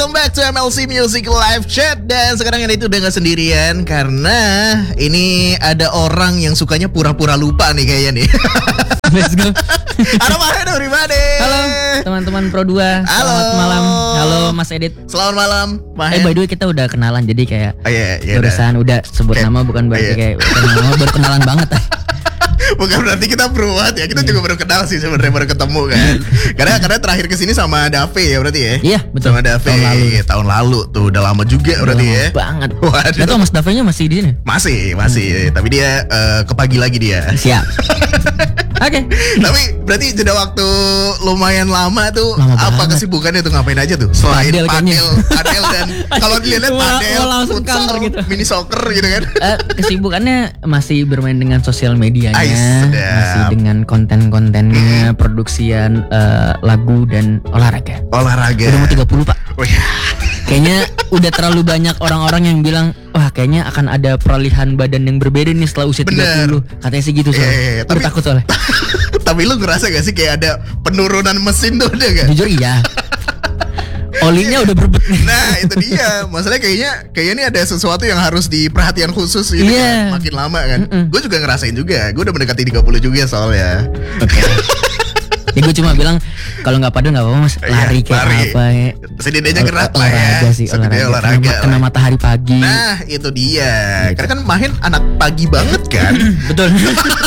welcome back to MLC Music Live Chat. Dan sekarang ini tuh udah gak sendirian, karena ini ada orang yang sukanya pura-pura lupa nih kayaknya nih. Let's go. Halo Mahen, everybody. Halo teman-teman Pro 2. Halo. Selamat malam. Halo Mas Edit. Selamat malam Mahen. By the way kita udah kenalan, jadi kayak iya, barusan udah sebut nama, bukan berarti kayak kenal nama, baru kenalan banget. Bukan berarti kita beruat ya, kita juga baru kenal sih sebenarnya, baru ketemu kan. Karena terakhir kesini sama Dave ya berarti ya. Iya betul. Sama Dave tahun lalu tuh, udah lama juga udah berarti lama ya. Banget. Waduh. Gak tau Mas Dave-nya masih di sini? Masih. Tapi dia ke pagi lagi dia. Siap. Oke. Tapi berarti jeda waktu lumayan lama tuh. Lama apa banget. kesibukannya tuh, ngapain aja tuh? Selain padel dan kalau dilihat padel, langsung futsal, gitu. mini soccer gitu kan. Kesibukannya masih bermain dengan sosial medianya, masih dengan konten-kontennya, produksian lagu dan olahraga. Udah mau 30 Pak. Oh ya. Kayaknya udah terlalu banyak orang-orang yang bilang, wah kayaknya akan ada peralihan badan yang berbeda nih setelah usia 30. Katanya sih gitu soalnya. Tapi takut soalnya. Tapi lu ngerasa gak sih kayak ada penurunan mesin tuh, udah gak? Jujur iya. Olinya udah berebut nih. Nah itu dia. Masalahnya kayaknya ini ada sesuatu yang harus diperhatikan khusus ini kan, makin lama kan. Gue juga ngerasain juga. Gue udah mendekati 30 juga soalnya. Oke. Ya gue cuma bilang kalau nggak padel nggak apa-apa Mas, lari kayak apa ya. Setidaknya gerak lah ya. Olahraga sih, olahraga. Kena matahari pagi. Nah itu dia. Gitu. Karena kan Mahen anak pagi banget kan. Betul.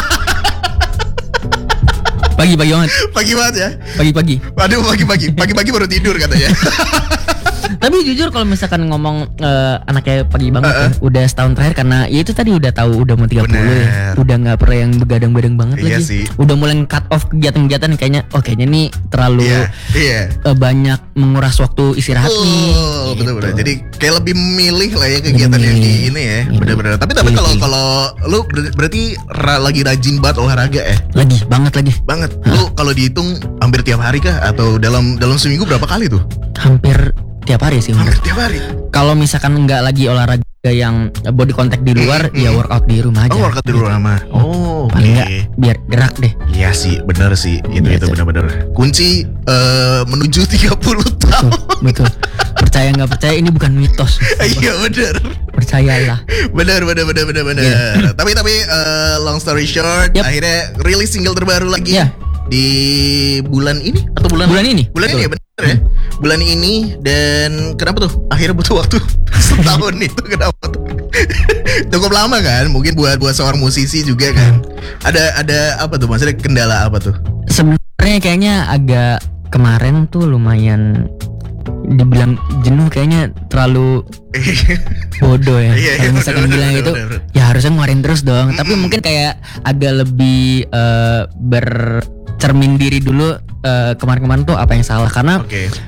Pagi banget. Pagi banget ya. Pagi. Waduh pagi baru tidur katanya. Tapi jujur kalau misalkan ngomong anaknya pagi banget ya, udah setahun terakhir, karena ya itu tadi udah tahu udah mau 30 ya. Udah gak pernah yang begadang-begadang banget lagi sih. Udah mulai cut off kegiatan-kegiatan kayaknya. Oh kayaknya nih terlalu banyak menguras waktu istirahat nih. Betul. Jadi kayak lebih memilih lah ya kegiatan yang di ini ya. Bener-bener. Tapi kalau lu berarti lagi rajin banget olahraga ya? Lagi banget. Lu kalau dihitung hampir tiap hari kah? Atau dalam seminggu berapa kali tuh? Hampir tiap hari sih. Hampir tiap hari. Kalau misalkan nggak lagi olahraga yang body contact di luar, ya workout di rumah aja. Workout di rumah. Paling nggak biar gerak deh. Iya sih, benar sih. Itu benar-benar kunci menuju 30 tahun. Betul. Percaya nggak percaya, ini bukan mitos. Iya benar. Percayalah. Benar. Yeah. Tapi long story short, akhirnya rilis single terbaru lagi. Di bulan ini atau bulan ini? Bulan ini ya, benar ya. Bulan ini. Dan kenapa tuh akhirnya butuh waktu setahun itu, kenapa tuh? Cukup lama kan, mungkin buat seorang musisi juga kan. Ada apa tuh, maksudnya kendala apa tuh? Sebenarnya kayaknya agak kemarin tuh lumayan dibilang jenuh, kayaknya terlalu bodoh ya. Kalau misalkan bilang gitu, ya harusnya ngeluarin terus dong. Tapi mungkin kayak agak lebih bercermin diri dulu kemarin-kemarin tuh apa yang salah. Karena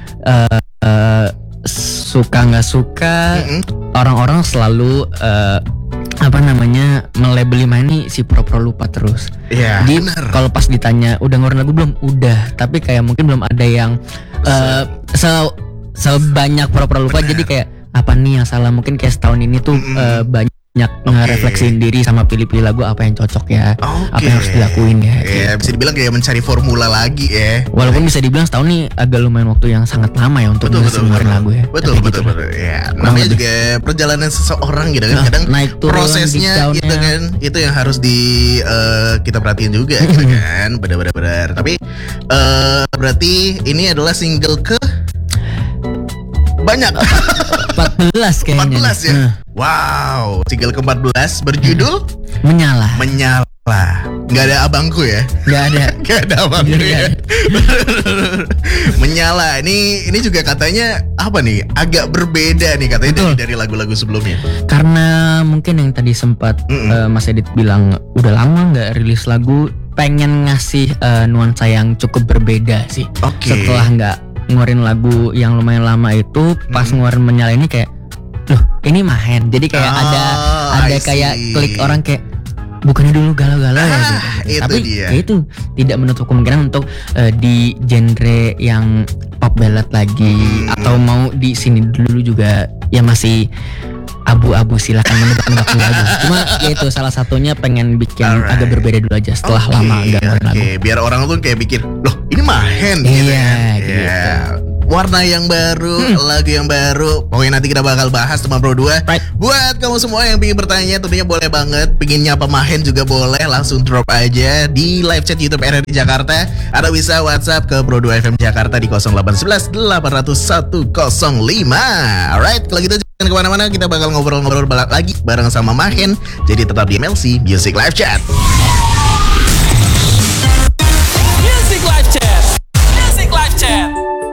suka nggak suka orang-orang selalu melabeli ini si pro lupa terus. Jadi kalau pas ditanya udah ngeluarin lagu belum, udah, tapi kayak mungkin belum ada yang sebanyak pro lupa. Jadi kayak apa nih yang salah, mungkin kayak setahun ini tuh banyak ngerefleksiin diri sama pilih-pilih lagu apa yang cocok ya, apa yang harus dilakuin ya. Bisa dibilang kayak mencari formula lagi ya. Walaupun bisa dibilang setahun nih agak lumayan waktu yang sangat lama ya untuk ngeluarin lagu ya. Betul. Ya, namanya juga perjalanan seseorang gitu kan. Kadang naik turun, prosesnya gitu kan, itu yang harus kita perhatiin juga gitu kan. Benar. Tapi berarti ini adalah single ke banyak 14 kayaknya. 14 ya. Wow, single ke-14 berjudul Menyala. Nggak ada abangku ya? Nggak ada abangku ya. Menyala. Ini juga katanya apa nih? Agak berbeda nih katanya dari lagu-lagu sebelumnya. Karena mungkin yang tadi sempat Mas Edit bilang udah lama nggak rilis lagu, pengen ngasih nuansa yang cukup berbeda sih. Setelah nggak ngeluarin lagu yang lumayan lama itu, pas ngeluarin Menyala ini kayak, loh ini Mahen. Jadi kayak ada kayak klik orang kayak, bukannya dulu galau-galau ya gitu. Tapi itu tidak menutup kemungkinan untuk di genre yang pop ballad lagi, atau mau di sini dulu juga ya masih abu-abu, silakan menebak-nebak lagu. Cuma ya itu salah satunya pengen bikin agak berbeda dulu aja setelah lama enggak ngeluarin lagu. Biar orang tuh kayak pikir, loh ini Mahen gitu. Iya. warna yang baru, lagu yang baru. Pokoknya nanti kita bakal bahas teman Pro 2. Buat kamu semua yang ingin bertanya tentunya boleh banget. Pengen nyapa Mahen juga boleh, langsung drop aja di live chat YouTube RRI Jakarta. Atau bisa WhatsApp ke Pro 2 FM Jakarta di 0811 800 105. Alright, kalau gitu jangan kemana-mana, kita bakal ngobrol-ngobrol lagi bareng sama Mahen. Jadi tetap di MLC Music Live Chat.